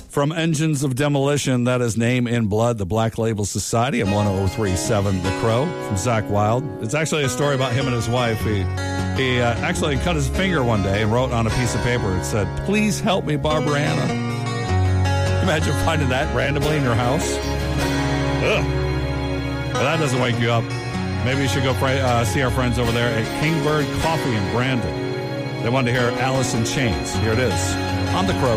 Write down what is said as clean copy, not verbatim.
From Engines of Demolition, that is Name in Blood, the Black Label Society, and 1037 The Crow from Zakk Wylde. It's actually a story about him and his wife. He actually cut his finger one day and wrote on a piece of paper. It said, "Please help me, Barbara Anna." Imagine finding that randomly in your house. Ugh. Well, that doesn't wake you up. Maybe you should go see our friends over there at Kingbird Coffee in Brandon. They wanted to hear Alice in Chains. Here it is on The Crow.